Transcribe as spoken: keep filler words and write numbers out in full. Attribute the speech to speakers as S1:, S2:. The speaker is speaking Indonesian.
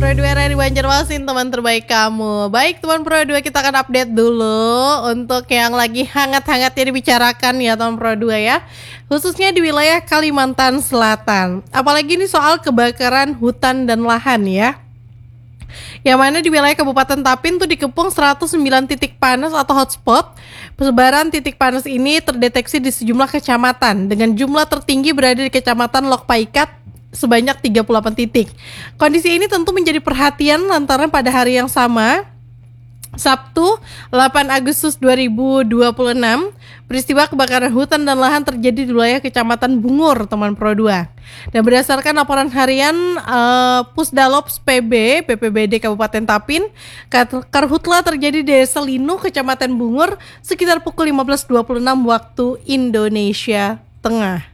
S1: Pro dua R R I Banjarmasin, teman terbaik kamu. Baik teman Pro dua, kita akan update dulu untuk yang lagi hangat-hangatnya dibicarakan ya teman Pro dua ya, khususnya di wilayah Kalimantan Selatan. Apalagi ini soal kebakaran hutan dan lahan ya, yang mana di wilayah Kabupaten Tapin tuh dikepung seratus sembilan titik panas atau hotspot. Persebaran titik panas ini terdeteksi di sejumlah kecamatan, dengan jumlah tertinggi berada di Kecamatan Lok Paikat sebanyak tiga puluh delapan titik. Kondisi ini tentu menjadi perhatian lantaran pada hari yang sama, Sabtu delapan Agustus dua ribu dua puluh enam, peristiwa kebakaran hutan dan lahan terjadi di wilayah Kecamatan Bungur, teman Pro dua. Dan berdasarkan laporan harian uh, Pusdalops P B B P B D Kabupaten Tapin, karhutla terjadi di Desa Linu, Kecamatan Bungur sekitar pukul lima belas dua puluh enam waktu Indonesia Tengah.